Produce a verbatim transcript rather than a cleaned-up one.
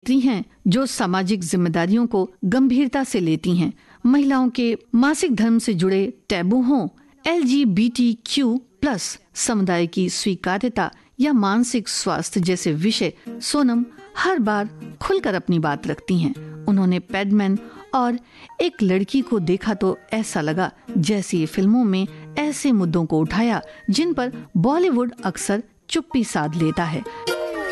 अभिनेत्री हैं जो सामाजिक जिम्मेदारियों को गंभीरता से लेती हैं। महिलाओं के मासिक धर्म से जुड़े टैबू हों, L G B T Q plus समुदाय की स्वीकार्यता या मानसिक स्वास्थ्य जैसे विषय, सोनम हर बार खुलकर अपनी बात रखती हैं। उन्होंने पैडमैन और एक लड़की को देखा तो ऐसा लगा जैसे ये फिल्मों में ऐसे मुद्दों को उठाया जिन पर बॉलीवुड अक्सर चुप्पी साध लेता है।